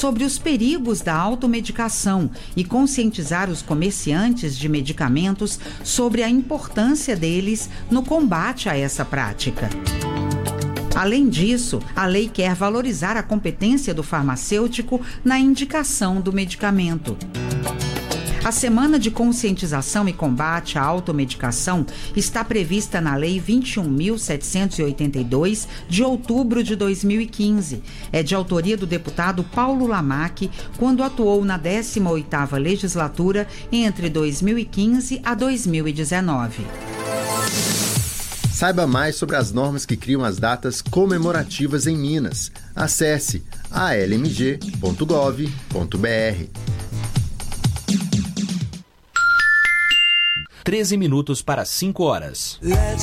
sobre os perigos da automedicação e conscientizar os comerciantes de medicamentos sobre a importância deles no combate a essa prática. Além disso, a lei quer valorizar a competência do farmacêutico na indicação do medicamento. A Semana de Conscientização e Combate à Automedicação está prevista na Lei 21.782, de outubro de 2015. É de autoria do deputado Paulo Lamaque, quando atuou na 18ª legislatura entre 2015 a 2019. Saiba mais sobre as normas que criam as datas comemorativas em Minas. Acesse almg.gov.br. 13 minutos para 5 horas.